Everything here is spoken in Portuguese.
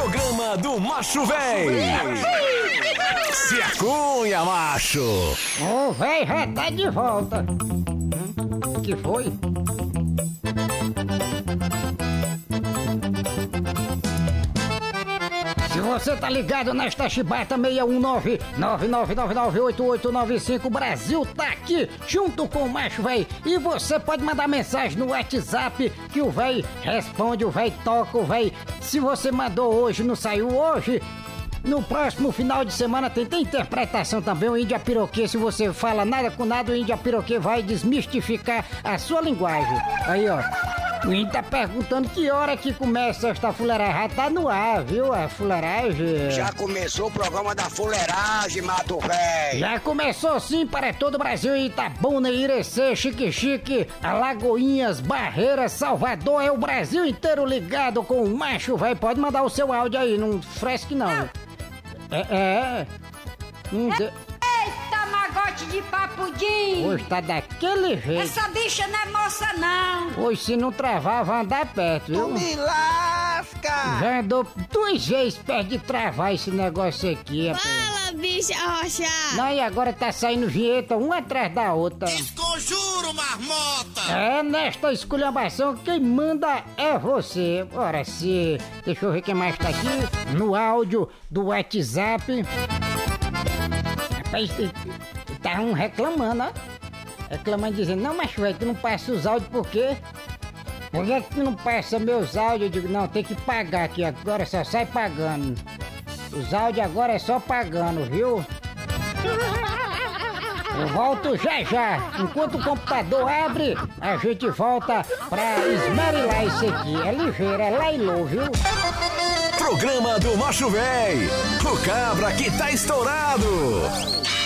Programa do Macho Véi. Se acunha, macho. O véi já tá de volta. Que foi? Se você tá ligado nesta chibata 619-9999-8895, Brasil tá aqui junto com o Macho Véi. E você pode mandar mensagem no WhatsApp que o véi responde, o véi toca, o véi. Se você mandou hoje, não saiu hoje, no próximo final de semana tem interpretação também. O Índia Piroquê, se você fala nada com nada, o Índia Piroquê vai desmistificar a sua linguagem. Aí, ó. O Índio tá perguntando que hora que começa esta fuleiragem. Já tá no ar, viu? A fuleiragem. Já começou o programa da fuleiragem, Mato Véi. Já começou sim para todo o Brasil. Itabuna, Irecê, Xique-Xique, Alagoinhas, Barreiras, Salvador. É o Brasil inteiro ligado com o Macho Véi. Pode mandar o seu áudio aí, não fresque não. Eita, magote de papudim! Hoje tá daquele jeito. Essa bicha não é moça, não! Hoje se não travar, vai andar perto, viu? Me lasca! Já andou 2 vezes perto de travar esse negócio aqui, rapaz. Fala, bicha roxa! Não, e agora tá saindo vinheta uma atrás da outra. Desconjuro, marmota! É, nesta esculhambação, quem manda é você. Ora, se... Deixa eu ver quem mais tá aqui. No áudio do WhatsApp. Rapaz, tá reclamando, ó. Reclamando, dizendo, não, mas velho, tu não passa os áudios por quê? Por que tu não passa meus áudios? Eu digo, não, tem que pagar aqui, agora só sai pagando. Os áudios agora é só pagando, viu? Eu volto já já. Enquanto o computador abre, a gente volta pra esmerilar isso aqui. É ligeiro, é lailô, viu? Programa do Macho Véi. O cabra que tá estourado.